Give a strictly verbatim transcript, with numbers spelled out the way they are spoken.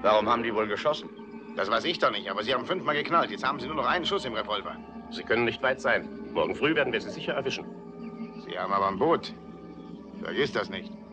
Warum haben die wohl geschossen? Das weiß ich doch nicht, aber Sie haben fünfmal geknallt. Jetzt haben Sie nur noch einen Schuss im Revolver. Sie können nicht weit sein. Morgen früh werden wir Sie sicher erwischen. Sie haben aber ein Boot. Vergiss das nicht.